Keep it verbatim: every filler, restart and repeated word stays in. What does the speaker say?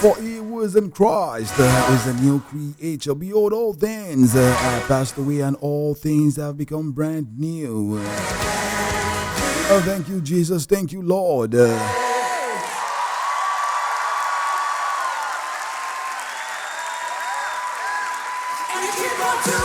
For he who is in Christ uh, is a new creature. Behold, all things uh, are passed away, and all things have become brand new. Oh, thank you, Jesus. Thank you, Lord. Uh,